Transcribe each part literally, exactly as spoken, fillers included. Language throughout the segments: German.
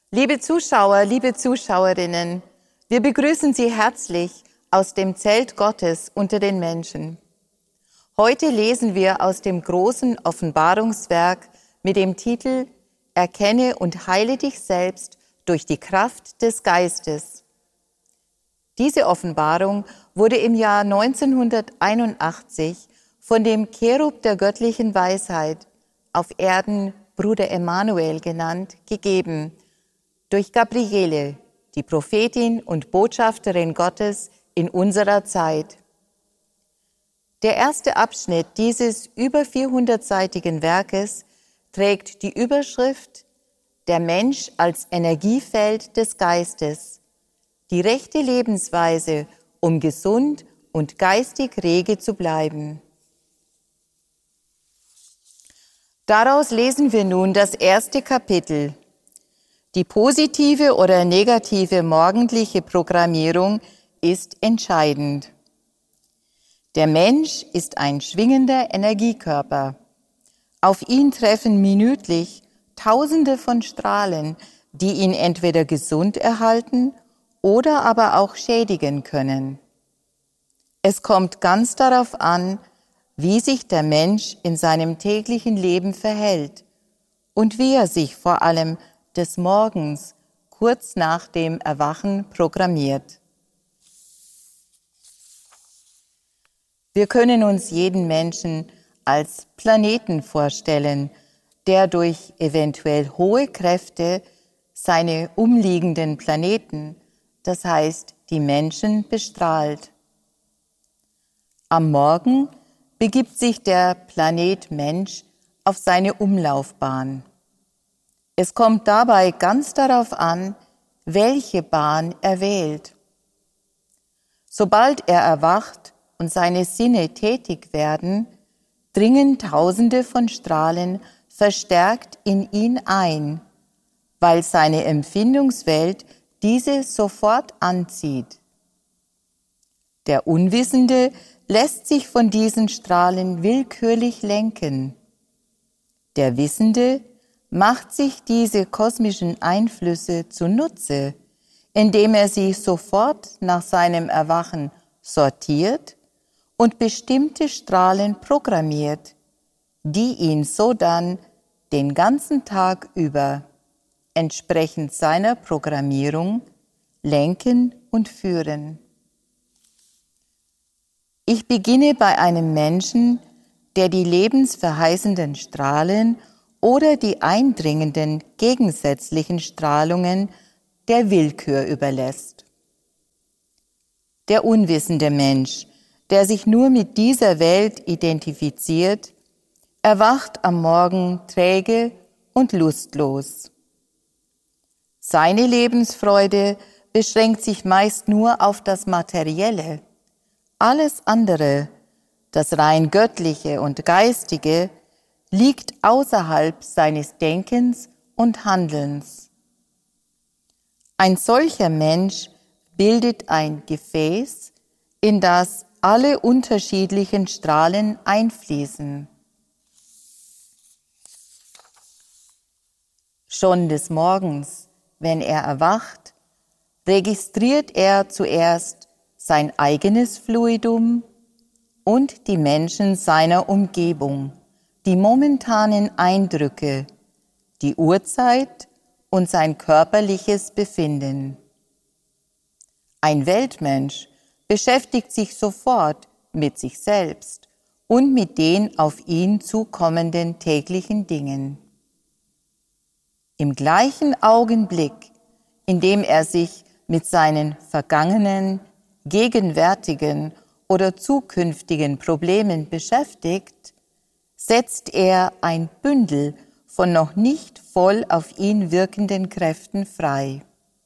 Liebe Zuschauer, liebe Zuschauerinnen, wir begrüßen Sie herzlich aus dem Zelt Gottes unter den Menschen. Heute lesen wir aus dem großen Offenbarungswerk mit dem Titel Erkenne und heile dich selbst durch die Kraft des Geistes. Diese Offenbarung wurde im Jahr neunzehnhunderteinundachtzig von dem Cherub der göttlichen Weisheit, auf Erden Bruder Emanuel genannt, gegeben, durch Gabriele, die Prophetin und Botschafterin Gottes in unserer Zeit. Der erste Abschnitt dieses über vierhundertseitigen Werkes trägt die Überschrift Der Mensch als Energiefeld des Geistes, die rechte Lebensweise, um gesund und geistig rege zu bleiben. Daraus lesen wir nun das erste Kapitel. Die positive oder negative morgendliche Programmierung ist entscheidend. Der Mensch ist ein schwingender Energiekörper. Auf ihn treffen minütlich Tausende von Strahlen, die ihn entweder gesund erhalten oder aber auch schädigen können. Es kommt ganz darauf an, wie sich der Mensch in seinem täglichen Leben verhält und wie er sich vor allem des Morgens kurz nach dem Erwachen programmiert. Wir können uns jeden Menschen als Planeten vorstellen, der durch eventuell hohe Kräfte seine umliegenden Planeten, das heißt die Menschen, bestrahlt. Am Morgen begibt sich der Planet Mensch auf seine Umlaufbahn. Es kommt dabei ganz darauf an, welche Bahn er wählt. Sobald er erwacht und seine Sinne tätig werden, dringen Tausende von Strahlen verstärkt in ihn ein, weil seine Empfindungswelt diese sofort anzieht. Der Unwissende lässt sich von diesen Strahlen willkürlich lenken. Der Wissende macht sich diese kosmischen Einflüsse zunutze, indem er sie sofort nach seinem Erwachen sortiert und bestimmte Strahlen programmiert, die ihn sodann den ganzen Tag über, entsprechend seiner Programmierung, lenken und führen. Ich beginne bei einem Menschen, der die lebensverheißenden Strahlen oder die eindringenden gegensätzlichen Strahlungen der Willkür überlässt. Der unwissende Mensch, der sich nur mit dieser Welt identifiziert, erwacht am Morgen träge und lustlos. Seine Lebensfreude beschränkt sich meist nur auf das Materielle. Alles andere, das rein Göttliche und Geistige, liegt außerhalb seines Denkens und Handelns. Ein solcher Mensch bildet ein Gefäß, in das alle unterschiedlichen Strahlen einfließen. Schon des Morgens, wenn er erwacht, registriert er zuerst sein eigenes Fluidum und die Menschen seiner Umgebung, die momentanen Eindrücke, die Uhrzeit und sein körperliches Befinden. Ein Weltmensch beschäftigt sich sofort mit sich selbst und mit den auf ihn zukommenden täglichen Dingen. Im gleichen Augenblick, in dem er sich mit seinen vergangenen, gegenwärtigen oder zukünftigen Problemen beschäftigt, setzt er ein Bündel von noch nicht voll auf ihn wirkenden Kräften frei.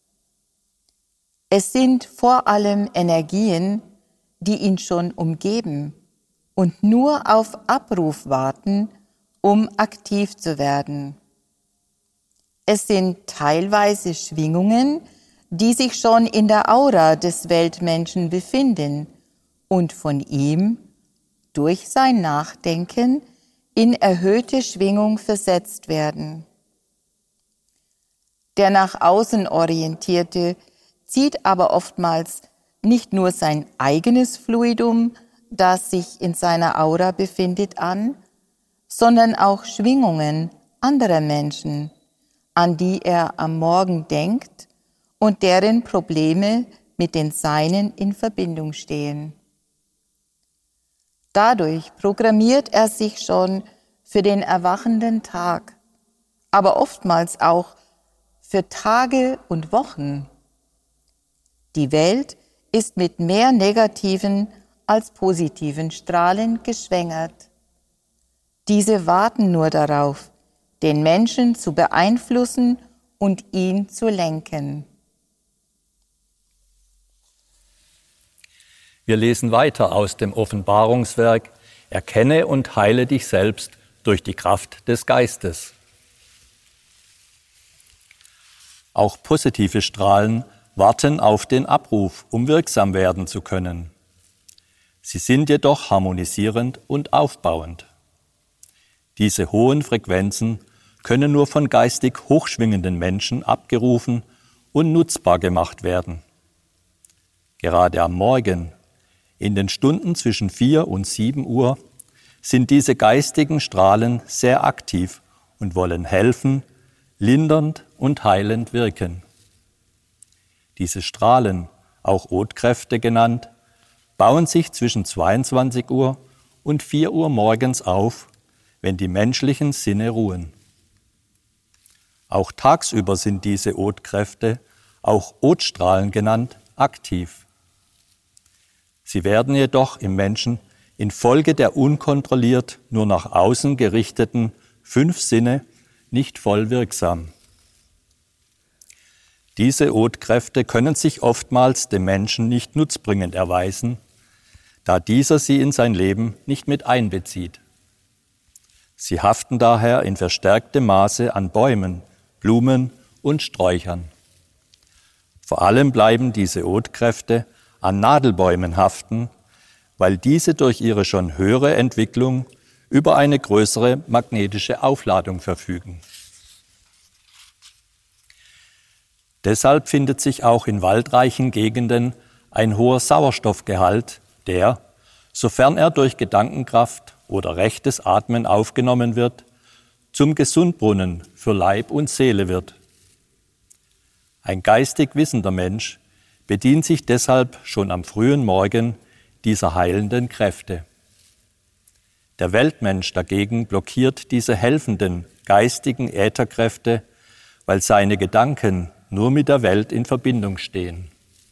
Es sind vor allem Energien, die ihn schon umgeben und nur auf Abruf warten, um aktiv zu werden. Es sind teilweise Schwingungen, die sich schon in der Aura des Weltmenschen befinden und von ihm durch sein Nachdenken in erhöhte Schwingung versetzt werden. Der nach außen orientierte zieht aber oftmals nicht nur sein eigenes Fluidum, das sich in seiner Aura befindet, an, sondern auch Schwingungen anderer Menschen, an die er am Morgen denkt und deren Probleme mit den Seinen in Verbindung stehen. Dadurch programmiert er sich schon für den erwachenden Tag, aber oftmals auch für Tage und Wochen. Die Welt ist mit mehr negativen als positiven Strahlen geschwängert. Diese warten nur darauf, den Menschen zu beeinflussen und ihn zu lenken. Wir lesen weiter aus dem Offenbarungswerk: Erkenne und heile dich selbst durch die Kraft des Geistes. Auch positive Strahlen warten auf den Abruf, um wirksam werden zu können. Sie sind jedoch harmonisierend und aufbauend. Diese hohen Frequenzen können nur von geistig hochschwingenden Menschen abgerufen und nutzbar gemacht werden. Gerade am Morgen, in den Stunden zwischen vier und sieben Uhr, sind diese geistigen Strahlen sehr aktiv und wollen helfen, lindernd und heilend wirken. Diese Strahlen, auch Otkräfte genannt, bauen sich zwischen zweiundzwanzig Uhr und vier Uhr morgens auf, wenn die menschlichen Sinne ruhen. Auch tagsüber sind diese Otkräfte, auch Otstrahlen genannt, aktiv. Sie werden jedoch im Menschen infolge der unkontrolliert nur nach außen gerichteten fünf Sinne nicht voll wirksam. Diese Otkräfte können sich oftmals dem Menschen nicht nutzbringend erweisen, da dieser sie in sein Leben nicht mit einbezieht. Sie haften daher in verstärktem Maße an Bäumen, Blumen und Sträuchern. Vor allem bleiben diese Otkräfte an Nadelbäumen haften, weil diese durch ihre schon höhere Entwicklung über eine größere magnetische Aufladung verfügen. Deshalb findet sich auch in waldreichen Gegenden ein hoher Sauerstoffgehalt, der, sofern er durch Gedankenkraft oder rechtes Atmen aufgenommen wird, zum Gesundbrunnen für Leib und Seele wird. Ein geistig wissender Mensch bedient sich deshalb schon am frühen Morgen dieser heilenden Kräfte. Der Weltmensch dagegen blockiert diese helfenden, geistigen Ätherkräfte, weil seine Gedanken nur mit der Welt in Verbindung stehen.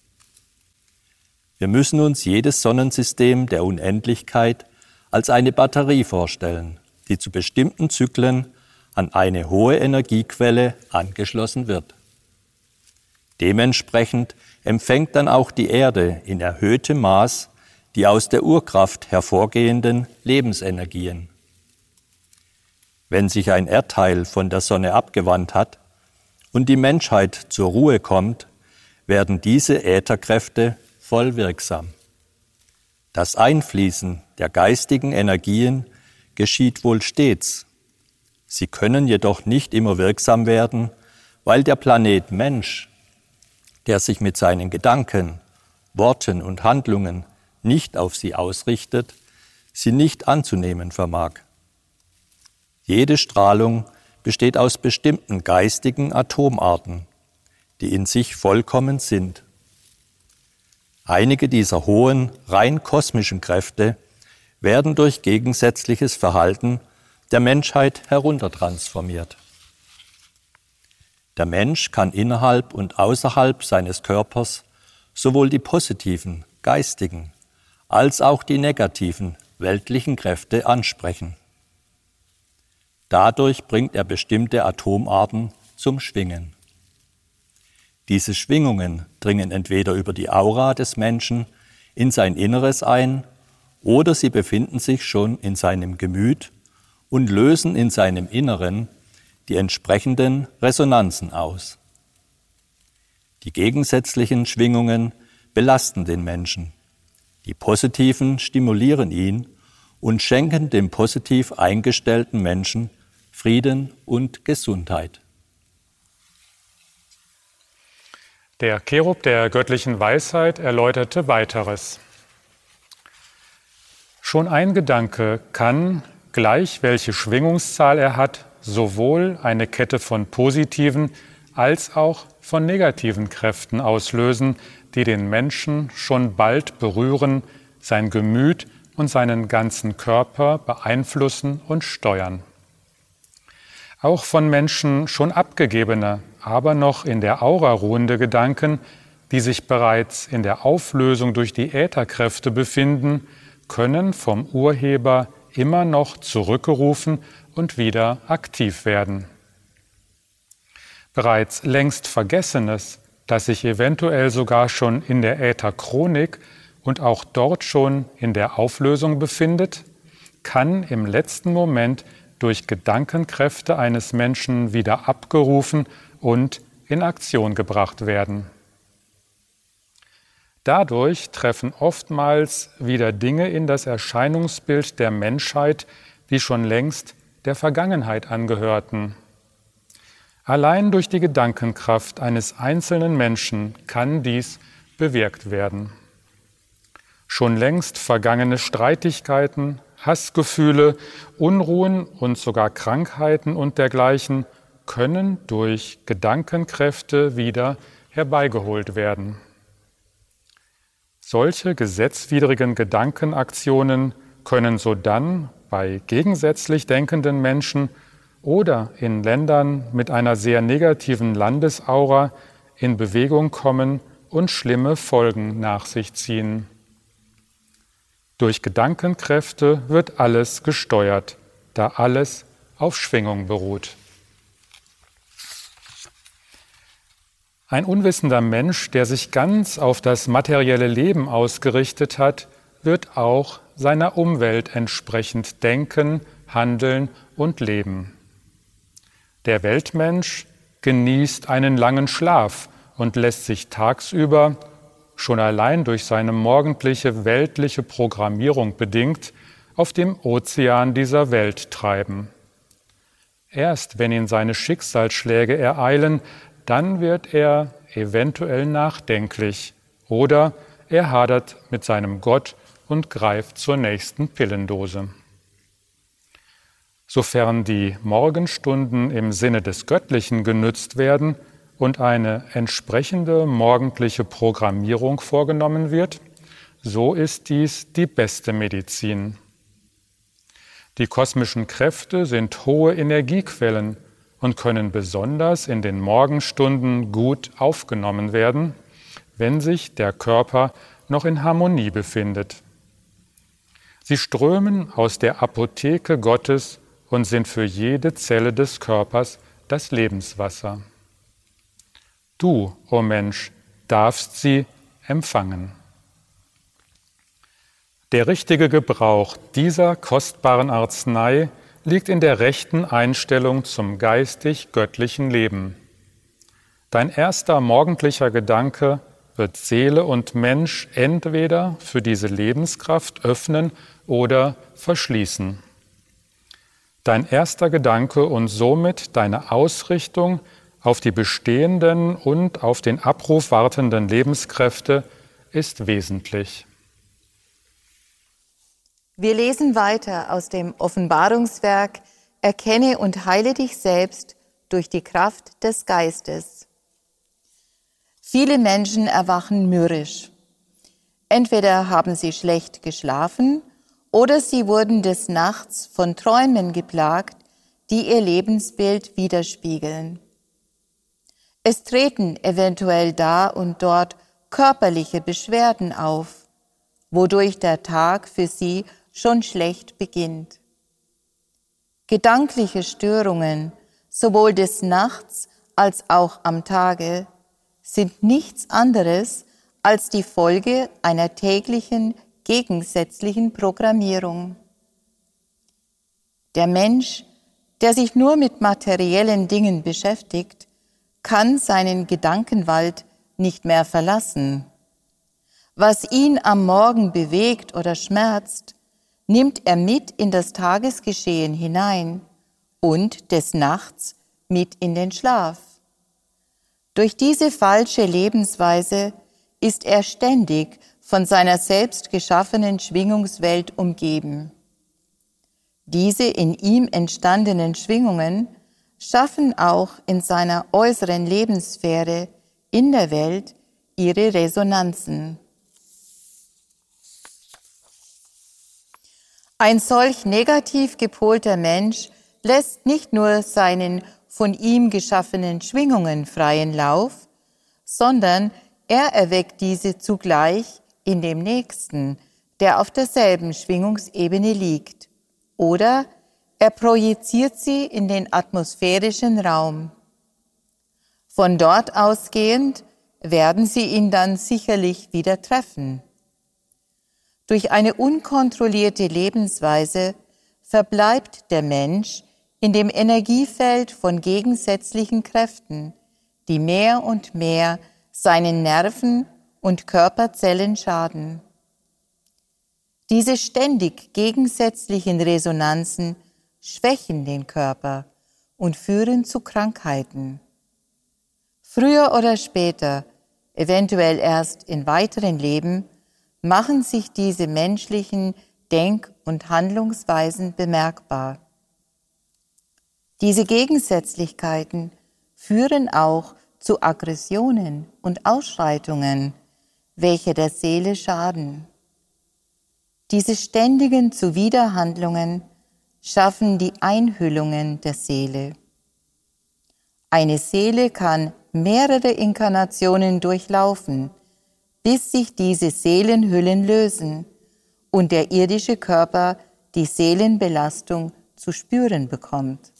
Wir müssen uns jedes Sonnensystem der Unendlichkeit als eine Batterie vorstellen, die zu bestimmten Zyklen an eine hohe Energiequelle angeschlossen wird. Dementsprechend empfängt dann auch die Erde in erhöhtem Maß die aus der Urkraft hervorgehenden Lebensenergien. Wenn sich ein Erdteil von der Sonne abgewandt hat und die Menschheit zur Ruhe kommt, werden diese Ätherkräfte voll wirksam. Das Einfließen der geistigen Energien geschieht wohl stets. Sie können jedoch nicht immer wirksam werden, weil der Planet Mensch, der sich mit seinen Gedanken, Worten und Handlungen nicht auf sie ausrichtet, sie nicht anzunehmen vermag. Jede Strahlung besteht aus bestimmten geistigen Atomarten, die in sich vollkommen sind. Einige dieser hohen, rein kosmischen Kräfte werden durch gegensätzliches Verhalten der Menschheit heruntertransformiert. Der Mensch kann innerhalb und außerhalb seines Körpers sowohl die positiven, geistigen, als auch die negativen, weltlichen Kräfte ansprechen. Dadurch bringt er bestimmte Atomarten zum Schwingen. Diese Schwingungen dringen entweder über die Aura des Menschen in sein Inneres ein oder sie befinden sich schon in seinem Gemüt und lösen in seinem Inneren die entsprechenden Resonanzen aus. Die gegensätzlichen Schwingungen belasten den Menschen. Die positiven stimulieren ihn und schenken dem positiv eingestellten Menschen Frieden und Gesundheit. Der Cherub der göttlichen Weisheit erläuterte Weiteres. Schon ein Gedanke kann, gleich welche Schwingungszahl er hat, sowohl eine Kette von positiven als auch von negativen Kräften auslösen, die den Menschen schon bald berühren, sein Gemüt und seinen ganzen Körper beeinflussen und steuern. Auch von Menschen schon abgegebene, aber noch in der Aura ruhende Gedanken, die sich bereits in der Auflösung durch die Ätherkräfte befinden, können vom Urheber immer noch zurückgerufen und wieder aktiv werden. Bereits längst Vergessenes, das sich eventuell sogar schon in der Ätherchronik und auch dort schon in der Auflösung befindet, kann im letzten Moment durch Gedankenkräfte eines Menschen wieder abgerufen und in Aktion gebracht werden. Dadurch treffen oftmals wieder Dinge in das Erscheinungsbild der Menschheit, die schon längst der Vergangenheit angehörten. Allein durch die Gedankenkraft eines einzelnen Menschen kann dies bewirkt werden. Schon längst vergangene Streitigkeiten, Hassgefühle, Unruhen und sogar Krankheiten und dergleichen können durch Gedankenkräfte wieder herbeigeholt werden. Solche gesetzwidrigen Gedankenaktionen können sodann bei gegensätzlich denkenden Menschen oder in Ländern mit einer sehr negativen Landesaura in Bewegung kommen und schlimme Folgen nach sich ziehen. Durch Gedankenkräfte wird alles gesteuert, da alles auf Schwingung beruht. Ein unwissender Mensch, der sich ganz auf das materielle Leben ausgerichtet hat, wird auch seiner Umwelt entsprechend denken, handeln und leben. Der Weltmensch genießt einen langen Schlaf und lässt sich tagsüber, schon allein durch seine morgendliche weltliche Programmierung bedingt, auf dem Ozean dieser Welt treiben. Erst wenn ihn seine Schicksalsschläge ereilen, dann wird er eventuell nachdenklich oder er hadert mit seinem Gott und greift zur nächsten Pillendose. Sofern die Morgenstunden im Sinne des Göttlichen genützt werden und eine entsprechende morgendliche Programmierung vorgenommen wird, so ist dies die beste Medizin. Die kosmischen Kräfte sind hohe Energiequellen und können besonders in den Morgenstunden gut aufgenommen werden, wenn sich der Körper noch in Harmonie befindet. Sie strömen aus der Apotheke Gottes und sind für jede Zelle des Körpers das Lebenswasser. Du, o Mensch, darfst sie empfangen. Der richtige Gebrauch dieser kostbaren Arznei liegt in der rechten Einstellung zum geistig-göttlichen Leben. Dein erster morgendlicher Gedanke wird Seele und Mensch entweder für diese Lebenskraft öffnen oder verschließen. Dein erster Gedanke und somit deine Ausrichtung auf die bestehenden und auf den Abruf wartenden Lebenskräfte ist wesentlich. Wir lesen weiter aus dem Offenbarungswerk: Erkenne und heile dich selbst durch die Kraft des Geistes. Viele Menschen erwachen mürrisch. Entweder haben sie schlecht geschlafen oder sie wurden des Nachts von Träumen geplagt, die ihr Lebensbild widerspiegeln. Es treten eventuell da und dort körperliche Beschwerden auf, wodurch der Tag für sie schon schlecht beginnt. Gedankliche Störungen, sowohl des Nachts als auch am Tage, sind nichts anderes als die Folge einer täglichen gegensätzlichen Programmierung. Der Mensch, der sich nur mit materiellen Dingen beschäftigt, kann seinen Gedankenwald nicht mehr verlassen. Was ihn am Morgen bewegt oder schmerzt, nimmt er mit in das Tagesgeschehen hinein und des Nachts mit in den Schlaf. Durch diese falsche Lebensweise ist er ständig von seiner selbst geschaffenen Schwingungswelt umgeben. Diese in ihm entstandenen Schwingungen schaffen auch in seiner äußeren Lebenssphäre in der Welt ihre Resonanzen. Ein solch negativ gepolter Mensch lässt nicht nur seinen von ihm geschaffenen Schwingungen freien Lauf, sondern er erweckt diese zugleich in dem Nächsten, der auf derselben Schwingungsebene liegt, oder er projiziert sie in den atmosphärischen Raum. Von dort ausgehend werden sie ihn dann sicherlich wieder treffen. Durch eine unkontrollierte Lebensweise verbleibt der Mensch in dem Energiefeld von gegensätzlichen Kräften, die mehr und mehr seinen Nerven und Körperzellen schaden. Diese ständig gegensätzlichen Resonanzen schwächen den Körper und führen zu Krankheiten. Früher oder später, eventuell erst in weiteren Leben, machen sich diese menschlichen Denk- und Handlungsweisen bemerkbar. Diese Gegensätzlichkeiten führen auch zu Aggressionen und Ausschreitungen, welche der Seele schaden. Diese ständigen Zuwiderhandlungen schaffen die Einhüllungen der Seele. Eine Seele kann mehrere Inkarnationen durchlaufen, bis sich diese Seelenhüllen lösen und der irdische Körper die Seelenbelastung zu spüren bekommt.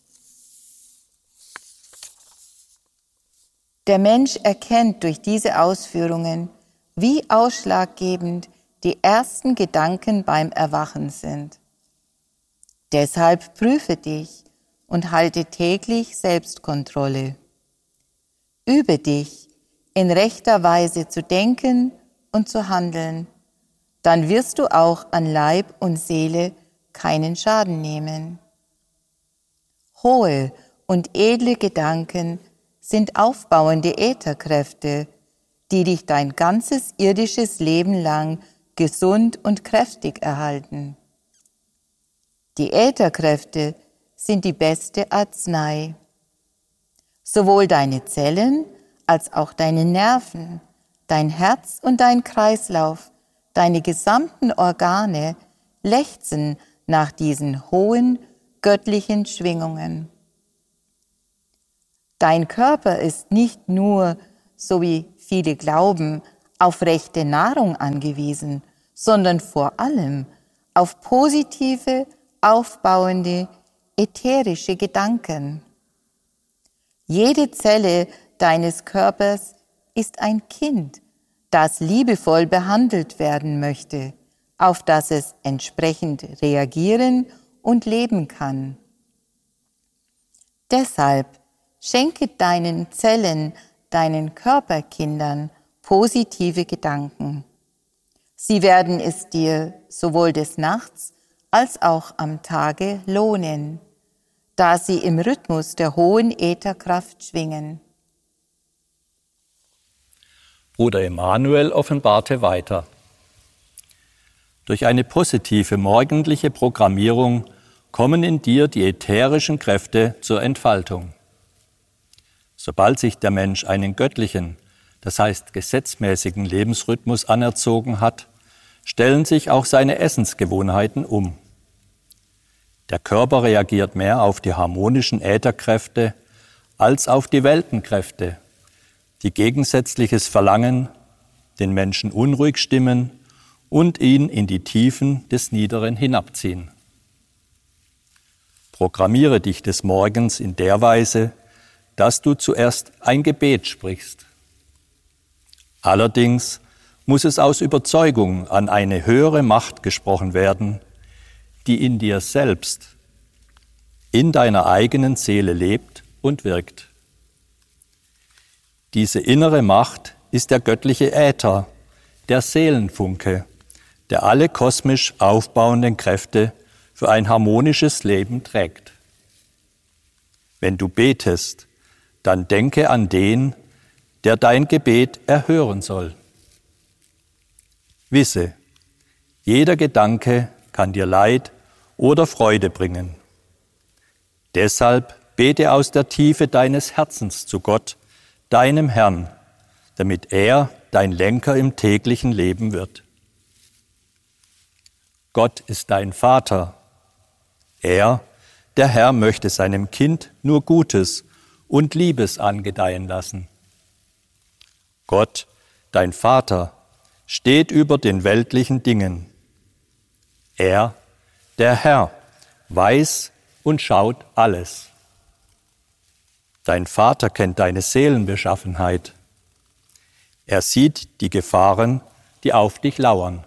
Der Mensch erkennt durch diese Ausführungen, wie ausschlaggebend die ersten Gedanken beim Erwachen sind. Deshalb prüfe dich und halte täglich Selbstkontrolle. Übe dich, in rechter Weise zu denken und zu handeln, dann wirst du auch an Leib und Seele keinen Schaden nehmen. Hohe und edle Gedanken sind aufbauende Ätherkräfte, die dich dein ganzes irdisches Leben lang gesund und kräftig erhalten. Die Ätherkräfte sind die beste Arznei. Sowohl deine Zellen als auch deine Nerven, dein Herz und dein Kreislauf, deine gesamten Organe lechzen nach diesen hohen, göttlichen Schwingungen. Dein Körper ist nicht nur, so wie viele glauben, auf rechte Nahrung angewiesen, sondern vor allem auf positive, aufbauende, ätherische Gedanken. Jede Zelle deines Körpers ist ein Kind, das liebevoll behandelt werden möchte, auf das es entsprechend reagieren und leben kann. Deshalb schenke deinen Zellen, deinen Körperkindern positive Gedanken. Sie werden es dir sowohl des Nachts als auch am Tage lohnen, da sie im Rhythmus der hohen Ätherkraft schwingen. Bruder Emanuel offenbarte weiter. Durch eine positive morgendliche Programmierung kommen in dir die ätherischen Kräfte zur Entfaltung. Sobald sich der Mensch einen göttlichen, das heißt gesetzmäßigen Lebensrhythmus anerzogen hat, stellen sich auch seine Essensgewohnheiten um. Der Körper reagiert mehr auf die harmonischen Ätherkräfte als auf die Weltenkräfte, die gegensätzliches Verlangen, den Menschen unruhig stimmen und ihn in die Tiefen des Niederen hinabziehen. Programmiere dich des Morgens in der Weise, dass du zuerst ein Gebet sprichst. Allerdings muss es aus Überzeugung an eine höhere Macht gesprochen werden, die in dir selbst, in deiner eigenen Seele lebt und wirkt. Diese innere Macht ist der göttliche Äther, der Seelenfunke, der alle kosmisch aufbauenden Kräfte für ein harmonisches Leben trägt. Wenn du betest, dann denke an den, der dein Gebet erhören soll. Wisse, jeder Gedanke kann dir Leid oder Freude bringen. Deshalb bete aus der Tiefe deines Herzens zu Gott, deinem Herrn, damit er dein Lenker im täglichen Leben wird. Gott ist dein Vater. Er, der Herr, möchte seinem Kind nur Gutes und Liebes angedeihen lassen. Gott, dein Vater, steht über den weltlichen Dingen. Er, der Herr, weiß und schaut alles. Dein Vater kennt deine Seelenbeschaffenheit. Er sieht die Gefahren, die auf dich lauern.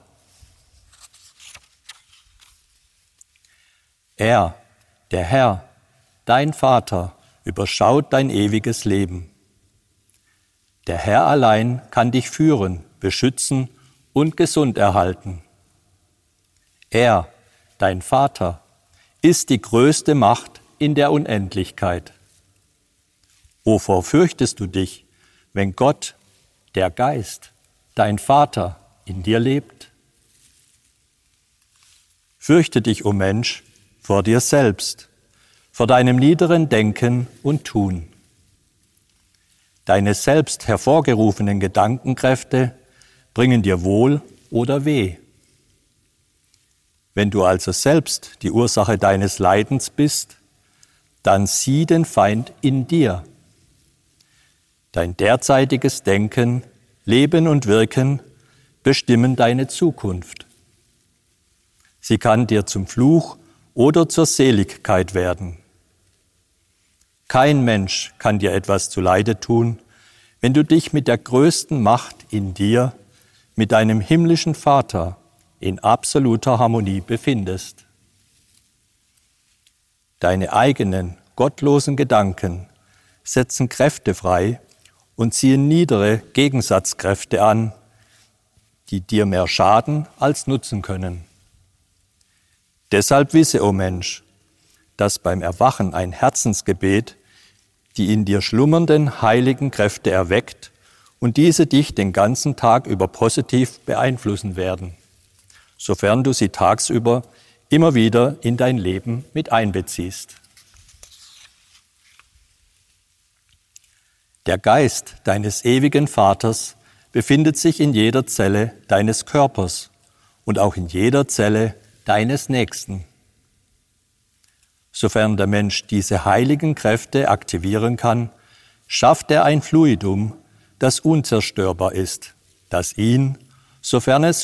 Er, der Herr, dein Vater, überschaut dein ewiges Leben. Der Herr allein kann dich führen, beschützen und gesund erhalten. Er, dein Vater, ist die größte Macht in der Unendlichkeit. Wovor fürchtest du dich, wenn Gott, der Geist, dein Vater, in dir lebt? Fürchte dich, o Mensch, vor dir selbst, vor deinem niederen Denken und Tun. Deine selbst hervorgerufenen Gedankenkräfte bringen dir Wohl oder Weh. Wenn du also selbst die Ursache deines Leidens bist, dann sieh den Feind in dir. Dein derzeitiges Denken, Leben und Wirken bestimmen deine Zukunft. Sie kann dir zum Fluch oder zur Seligkeit werden. Kein Mensch kann dir etwas zuleide tun, wenn du dich mit der größten Macht in dir, mit deinem himmlischen Vater, in absoluter Harmonie befindest. Deine eigenen, gottlosen Gedanken setzen Kräfte frei und ziehen niedere Gegensatzkräfte an, die dir mehr schaden als nutzen können. Deshalb wisse, o Mensch, dass beim Erwachen ein Herzensgebet die in dir schlummernden heiligen Kräfte erweckt und diese dich den ganzen Tag über positiv beeinflussen werden, sofern du sie tagsüber immer wieder in dein Leben mit einbeziehst. Der Geist deines ewigen Vaters befindet sich in jeder Zelle deines Körpers und auch in jeder Zelle deines Nächsten. Sofern der Mensch diese heiligen Kräfte aktivieren kann, schafft er ein Fluidum, das unzerstörbar ist, das ihn, sofern es